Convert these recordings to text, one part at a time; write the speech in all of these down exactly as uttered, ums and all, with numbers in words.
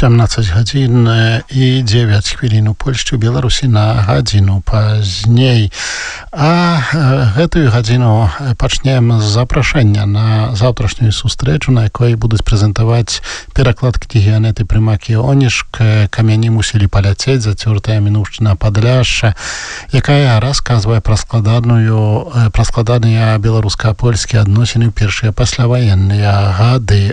сямнаццаць гадзін і дзевяць хвілін у Польшчы, у Беларусі на гадзіну пазней. А гэтую гадзіну пачнем з запрашэння на заўтрашнюю сустрэчу, на якой будуць прэзентаваць пераклад кнігі Анеты Прымак-Іонішк «Камяні мусілі паляцець. Зацёртая мінуўшчына Падляшша», якая расказвае пра складаную, пра складаныя беларуска-польскія адносіны ў першыя пасляваенныя гады.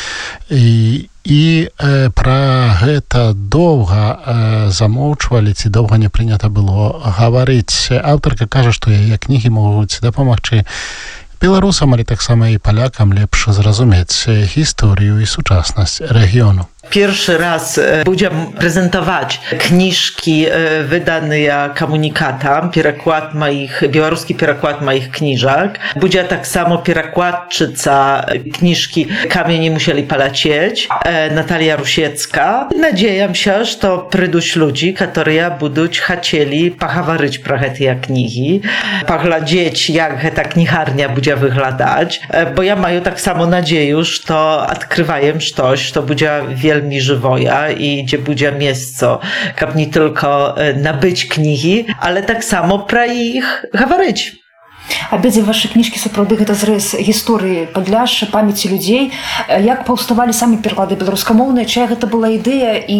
І, і э, пра гэта доўга э, замоўчвалі, ці доўга не прынята было гаварыць. Аўтарка кажа, што яе кнігі могуць дапамагчы беларусам, але таксама і палякам лепш зразумець гісторыю і сучаснасць рэгіёну. Pierwszy raz będziemy prezentować kniżki wydane jak komunikatam, przekład moich, białoruski przekład moich kniżek. Będzie tak samo przekładczyca kniżki Kamienie musieli polecieć, Natalia Rusiecka. Nadzieję się, że to przyjdą ludzi, którzy będą chcieli pohawaryć pro te kniги, poglądać jak ta kniharnia będzie wyglądać, bo ja mam tak samo nadzieję, że to odkrywają coś, to będzie wielmi żywoja i gdzie będzie miejsce, jak nie tylko nabyć kniги, ale tak samo pra ich gawaryć. Абедзве вашы кніжкі сапраўды гэта зрэз гісторыі Падляшша, памяці людзей. Як паўставалі самі пераклады беларускамоўныя, чая гэта была ідэя і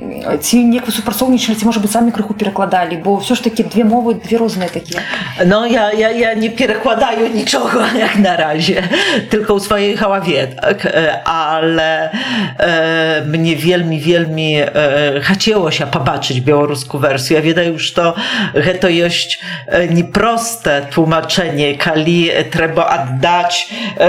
ці неяк вы супрацоўнічалі, ці можа быць самі крыху перакладалі, бо ўсё ж такі две мовы, две розныя такія. No ja, ja, ja nie перекладаю niczego jak na razie, tylko u swojej głowie, tak? Ale e, mnie wielmi, wielmi e, chciało się pobaczyć białoruską wersję. Ja wiedę już to, że to jest nieproste tłumaczenie, kali trzeba oddać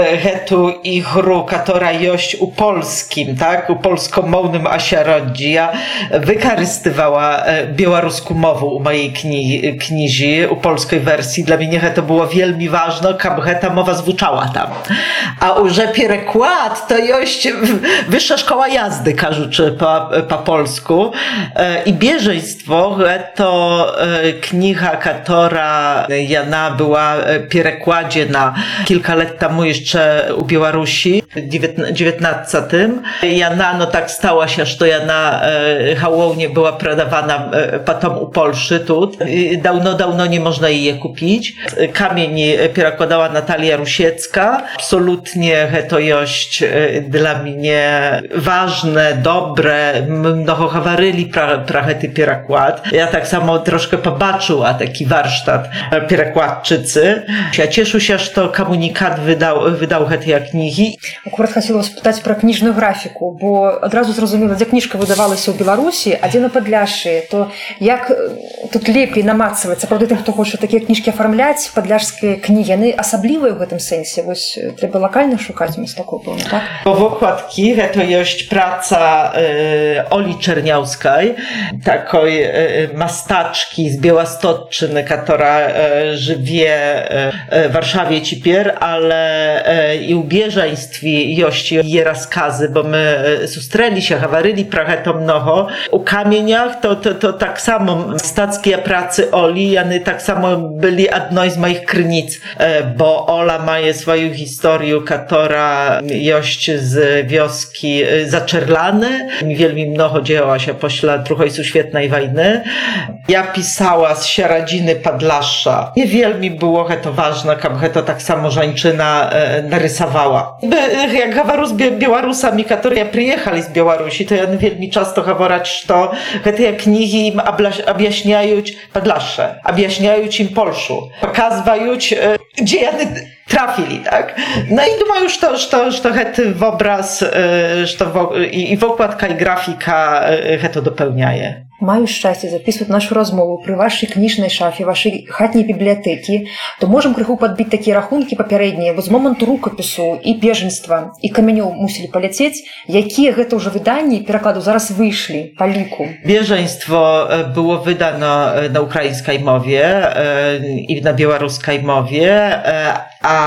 tu ich gru, która jest u polskim, tak, u polskomownym ośrodzi. Ja wykorzystywała białoruską mowę u mojej kni knizi, u polskiej wersji. Dla mnie to było wielmi ważne, aby ta mowa zwuczała tam. A już przekład to jest wyższa szkoła jazdy, każuczy po, po polsku. I bieżeństwo to kniga, która Jana była przekładzie na kilka lat temu jeszcze u Białorusi, w dziewiętnastym. Jana, no tak stała się, że Jana e, hałownie była sprzedawana e, potem u Polszy tu. Dawno, dawno nie można jej kupić. Kamień przekładała Natalia Rusiecka. Absolutnie to jest e, dla mnie ważne, dobre. Mnogo hawaryli pra, pra ten przekład. Ja tak samo troszkę pobaczyła taki warsztat przekładczycy. Ja cieszę się, że to komunikat wydał, wydał te kniги. Akurat chciałam spytać про книжную графіку, бо одразу зрозуміла, де книжка видавалася у Білорусі, а де на Падляшші, то як тут лепей намацаваць, сапраўды тым, хто хоча такія кніжкі афармляць, падляшскія кнігі, яны асаблівыя ў гэтым сэнсе, вось трэба лакальна шукаць мастакоў, так? W okładki to jest praca e, Oli Czerniałskiej, takiej e, mastaczki z Białostocczyny, która e, żyje w Warszawie cipier, ale e, i u bieżeństwie jest jej rozkazy, bo my sustreli się, hawaryli trochę to mnoho. U kamieniach to, to, to tak samo stackie pracy Oli, one tak samo byli jedną z moich krynic, e, bo Ola ma swoją historię, która jest z wioski Zaczerlane. Wielmi mnoho dzieła się pośle drugiej świetnej wojny. Ja pisała z Sieradziny Padlaszsza. Nie wielmi było to ważne, aby to tak samo żeńczyna e, narysowała. By, jak gawaru z Białorusami, którzy przyjechali z Białorusi, to ja wielmi często gaworać, że te kniги im objaśniają Padlaszcze, objaśniają im Polszu, pokazują, e, gdzie one trafili, tak? No i думаю, że, że, że to obraz że to, i, i okładka i grafika to dopełniaje. Маю шчасце записваць нашу размову пры вашай кніжнай шафе, вашай хатняй бібліятэкі, то можам крыху падбіць такія рахункі папярэднія, бо з моманту рукапісу і беженства і камянёў мусілі паляцець, якія гэта ўжо выданні перакладу зараз выйшлі па ліку? Bieżeństwo było wydane na ukraińskiej mowie i na białoruskiej mowie, a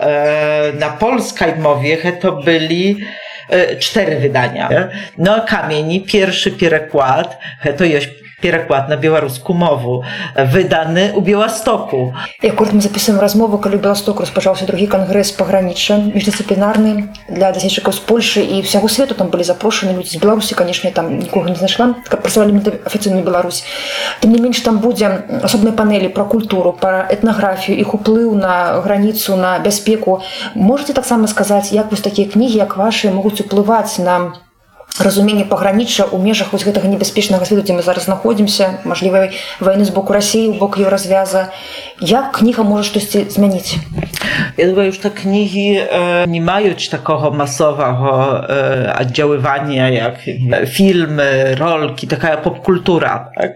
na polskiej mowie to byli cztery wydania. No Kamień, pierwszy przekład, to jest пераклад на беларускую мову, выданы у Беластоку. І акурат мы записываем размову, калі ў Беластоку распачаўся другі кангрэс пагранічча міждысцыплінарны для даследчыкаў з Польшы і ўсяго свету. Там былі запрошаны людзі з Беларусі, канешне, там нікога не знайшла, каб працавалі афіцыйную Беларусь. Тым не менш, там будзе асобныя панелі пра культуру, пра этнаграфію, іх уплыў на граніцу, на бяспеку. Можаце таксама сказаць, як вось такія кнігі, як вашы, могуць уплываць на разуменне пагранічча ў межах вось гэтага небяспечнага свету, дзе мы зараз знаходзімся, мажлівай вайны з боку Расіі, у бок еўразвяза. Як кніга можа штосьці змяніць? Ja думаю, że te księgi e, nie mają takiego masowego e, oddziaływania jak filmy, rolki, taka popkultura, tak?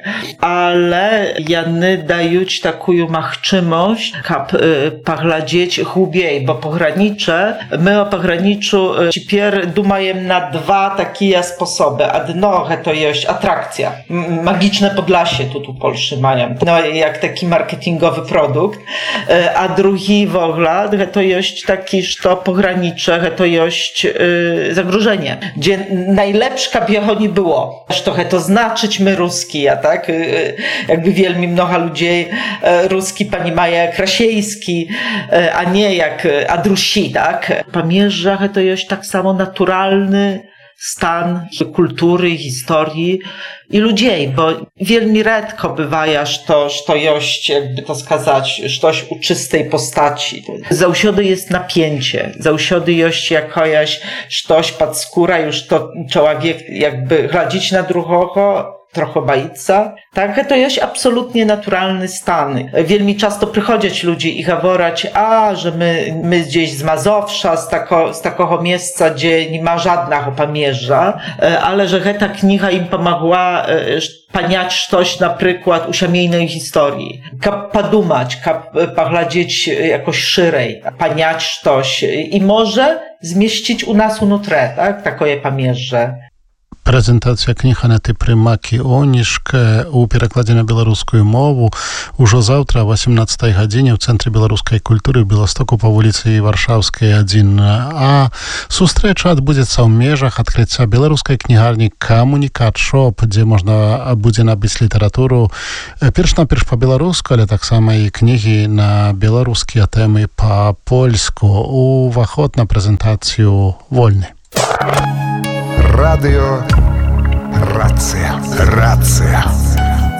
Ale one dają taką machczymość, kap e, pagladzieć chłubiej, bo pogranicze, my o pograniczu e, cipier dumajem na dwa takie sposoby. Jedno to jest atrakcja, magiczne Podlasie tu tu Polscy mają, no jak taki marketingowy produkt, e, a drugi w ogóle to jest taki, że pogranicze, to jest yy, zagrożenie, gdzie najlepsza by nie było. Że to znaczyć my ruski, a tak? Yy, jakby wielmi mnoha ludzi yy, ruski pani ma jak rasiejski, yy, a nie jak yy, adrusi, tak? Pamierza, to jest tak samo naturalny stan kultury, historii i ludzi, bo wielmi redko bywa, że to, że to jest, jakby to skazać, że to jest u czystej postaci. Zausiody jest napięcie, zausiody jest jakaś, że toś pod skóra, już to człowiek jakby gladzić na drugiego, trochę baica. Tak, to jest absolutnie naturalny stan. Wielmi często przychodzić ludzi i gaworać, a, że my, my gdzieś z Mazowsza, z, tako, z takiego miejsca, gdzie nie ma żadnego pamierza, ale że ta kniha im pomogła paniać coś na przykład u siamiejnej historii. Kap padumać, kap pagladzieć jakoś szyrej, paniać coś i może zmieścić u nas unutre, tak, takie pamierze. Прэзентацыя кніг Анеты Прымакі «Онішка» у перакладзе на беларускую мову ўжо заўтра о восемнадцатай гадзіне ў Цэнтры беларускай культуры ў Беластоку па вуліцы Варшаўскай адзін А. Сустрэча адбудзецца ў межах адкрыцця беларускай кнігарні «Камунікат Шоп», дзе можна будзе набыць літаратуру перш-наперш па-беларуску, але таксама і кнігі на беларускія тэмы па-польску. Уваход на прэзентацыю вольны. Радио Рація. Рація.